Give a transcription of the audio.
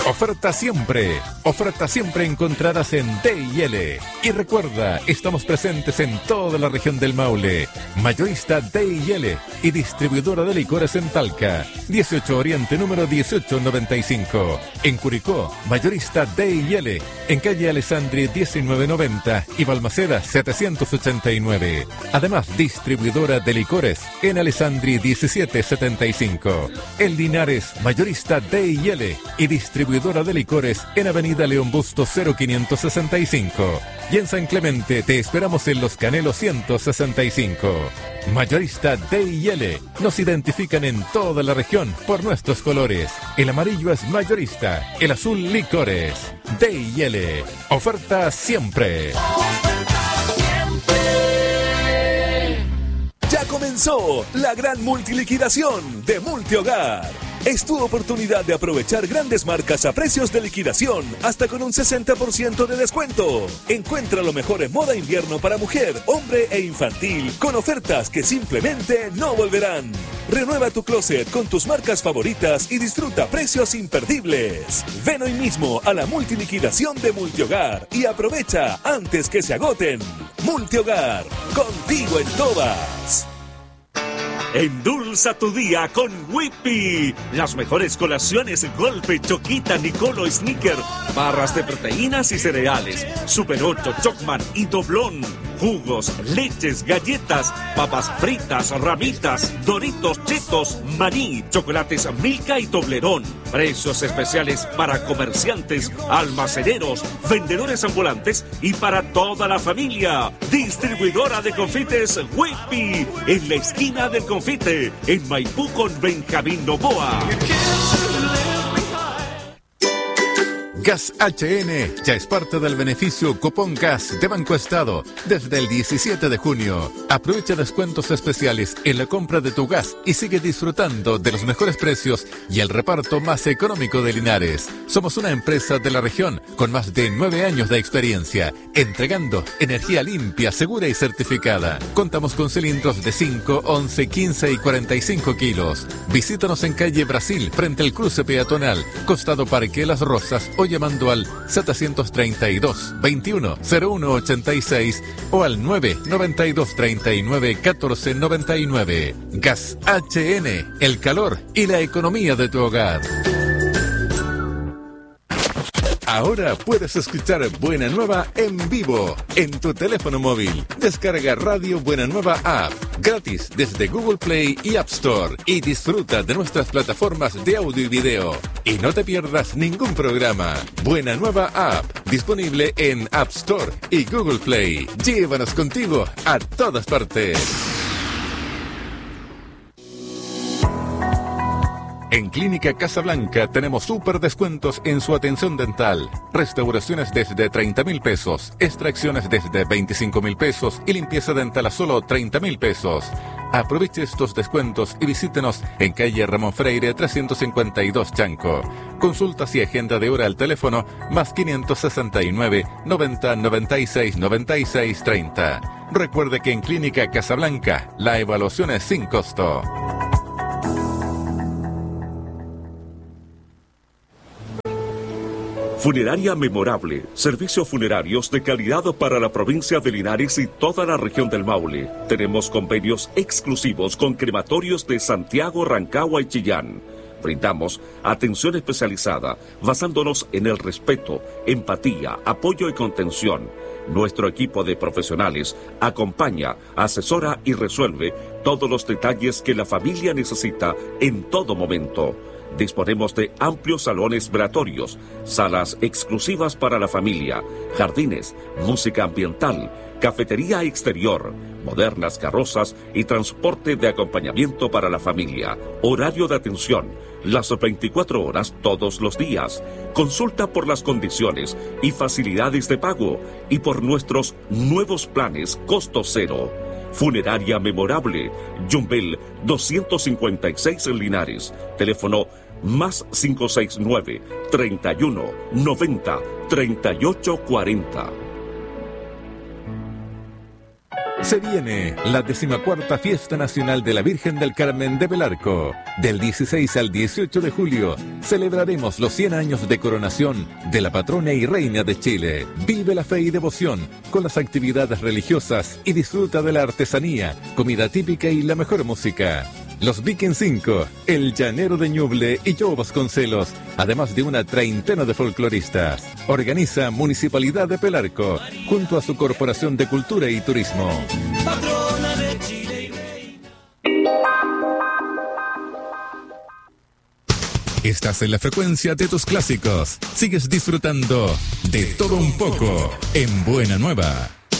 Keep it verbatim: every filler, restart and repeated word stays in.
Oferta siempre, oferta siempre encontrarás en D y L. Y recuerda, estamos presentes en toda la región del Maule. Mayorista D y L y distribuidora de licores en Talca. dieciocho Oriente número dieciocho noventa y cinco. En Curicó, mayorista D y L. En calle Alessandri diecinueve noventa y Balmaceda setecientos ochenta y nueve. Además, distribuidora de licores en Alessandri diecisiete setenta y cinco. En Linares, mayorista D y L y distribuidora de licores en Avenida León Bustos cero quinientos sesenta y cinco. Y en San Clemente te esperamos en Los Canelos ciento sesenta y cinco. Mayorista D y L. Nos identifican en toda la región por nuestros colores. El amarillo es mayorista, el azul licores. D y L. Oferta siempre. Ya comenzó la gran multiliquidación de Multihogar. Es tu oportunidad de aprovechar grandes marcas a precios de liquidación, hasta con un sesenta por ciento de descuento. Encuentra lo mejor en moda invierno para mujer, hombre e infantil, con ofertas que simplemente no volverán. Renueva tu closet con tus marcas favoritas y disfruta precios imperdibles. Ven hoy mismo a la multiliquidación de Multihogar y aprovecha antes que se agoten. Multihogar, contigo en todas. Endulza tu día con Whippy. Las mejores colaciones: Golpe, Choquita, Nicolo, Snicker, barras de proteínas y cereales, Super ocho, Chocman y Doblón, jugos, leches, galletas, papas fritas, ramitas, Doritos, Chetos, Maní, chocolates Milka y Toblerón. Precios especiales para comerciantes, almaceneros, vendedores ambulantes y para toda la familia. Distribuidora de confites Whippy, en la esquina del confite, en Maipú con Benjamín Novoa. Gas H N ya es parte del beneficio Cupón Gas de Banco Estado desde el diecisiete de junio. Aprovecha descuentos especiales en la compra de tu gas y sigue disfrutando de los mejores precios y el reparto más económico de Linares. Somos una empresa de la región con más de nueve años de experiencia, entregando energía limpia, segura y certificada. Contamos con cilindros de cinco, once, quince y cuarenta y cinco kilos. Visítanos en calle Brasil, frente al cruce peatonal, costado Parque Las Rosas, o llamando al setecientos treinta y dos, veintiuno, cero uno ochenta y seis o al nueve noventa y dos treinta y nueve catorce noventa y nueve. Gas H N, el calor y la economía de tu hogar. Ahora puedes escuchar Buena Nueva en vivo en tu teléfono móvil. Descarga Radio Buena Nueva App gratis desde Google Play y App Store y disfruta de nuestras plataformas de audio y video. Y no te pierdas ningún programa. Buena Nueva App, disponible en App Store y Google Play. Llévanos contigo a todas partes. En Clínica Casablanca tenemos súper descuentos en su atención dental. Restauraciones desde treinta mil pesos, extracciones desde veinticinco mil pesos y limpieza dental a solo treinta mil pesos. Aproveche estos descuentos y visítenos en calle Ramón Freire trescientos cincuenta y dos Chanco. Consultas y agenda de hora al teléfono más quinientos sesenta y nueve, noventa, noventa y seis, noventa y seis, treinta. Recuerde que en Clínica Casablanca la evaluación es sin costo. Funeraria Memorable, servicios funerarios de calidad para la provincia de Linares y toda la región del Maule. Tenemos convenios exclusivos con crematorios de Santiago, Rancagua y Chillán. Brindamos atención especializada basándonos en el respeto, empatía, apoyo y contención. Nuestro equipo de profesionales acompaña, asesora y resuelve todos los detalles que la familia necesita en todo momento. Disponemos de amplios salones velatorios, salas exclusivas para la familia, jardines, música ambiental, cafetería exterior, modernas carrozas y transporte de acompañamiento para la familia. Horario de atención, las veinticuatro horas todos los días. Consulta por las condiciones y facilidades de pago y por nuestros nuevos planes costo cero. Funeraria Memorable, Yumbel doscientos cincuenta y seis en Linares. Teléfono más cinco seis nueve, treinta y uno, noventa, treinta y ocho cuarenta. Se viene la decimacuarta Fiesta Nacional de la Virgen del Carmen de Pelarco. Del dieciséis al dieciocho de julio celebraremos los cien años de coronación de la patrona y reina de Chile. Vive la fe y devoción con las actividades religiosas y disfruta de la artesanía, comida típica y la mejor música. Los Vikings cinco, El Llanero de Ñuble y Joe Vasconcelos, además de una treintena de folcloristas. Organiza Municipalidad de Pelarco, junto a su Corporación de Cultura y Turismo. Patrona de Chile y reina. Estás en la frecuencia de tus clásicos. Sigues disfrutando de todo un poco en Buena Nueva.